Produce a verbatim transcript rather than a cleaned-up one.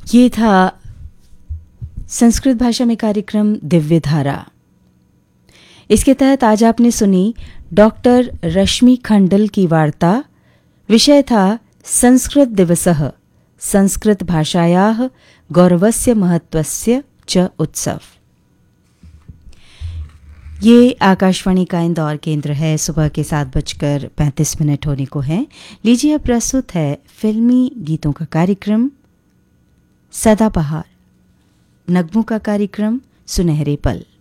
ये था संस्कृत भाषा में कार्यक्रम दिव्य धारा। इसके तहत आज आपने सुनी डॉक्टर रश्मि खंडल की वार्ता। विषय था संस्कृत दिवसः, संस्कृत भाषायाः गौरवस्य महत्वस्य च उत्सव। ये आकाशवाणी का इंदौर केंद्र है। सुबह के सात बजकर पैंतीस मिनट होने को हैं। लीजिए अब प्रस्तुत है फिल्मी गीतों का कार्यक्रम सदाबहार, नगमों का कार्यक्रम सुनहरे पल।